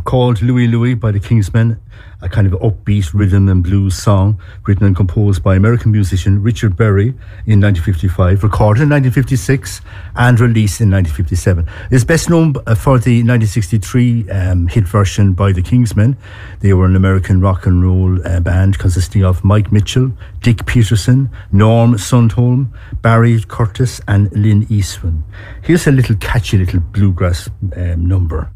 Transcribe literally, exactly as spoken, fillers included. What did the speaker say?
called Louie Louie by the Kingsmen, a kind of upbeat rhythm and blues song written and composed by American musician Richard Berry in nineteen fifty-five, recorded in nineteen fifty-six and released in nineteen fifty-seven. It's best known for the nineteen sixty-three um, hit version by the Kingsmen. They were an American rock and roll uh, band consisting of Mike Mitchell, Dick Peterson, Norm Sundholm, Barry Curtis and Lynn Eastman. Here's a little catchy little bluegrass um, number.